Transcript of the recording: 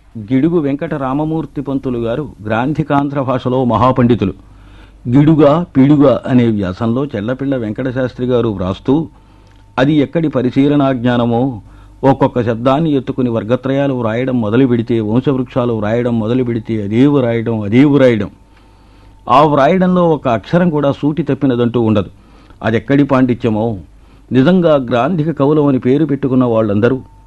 గిడుగు వెంకట రామమూర్తి పంతులు గారు గ్రాంధికాంధ్ర భాషలో మహాపండితులు. గిడుగా పిడుగా అనే వ్యాసంలో చెల్లపిళ్ల వెంకటశాస్త్రి గారు వ్రాస్తూ, అది ఎక్కడి పరిశీలనా జ్ఞానమో, ఒక్కొక్క శబ్దాన్ని ఎత్తుకుని వర్గత్రయాలు వ్రాయడం మొదలు పెడితే, వంశవృక్షాలు వ్రాయడం మొదలు పెడితే అదే వ్రాయడం. ఆ వ్రాయడంలో ఒక అక్షరం కూడా సూటి తప్పినదంటూ ఉండదు. అదెక్కడి పాండిత్యమో. నిజంగా గ్రాంధిక కవులం అని పేరు పెట్టుకున్న వాళ్ళందరూ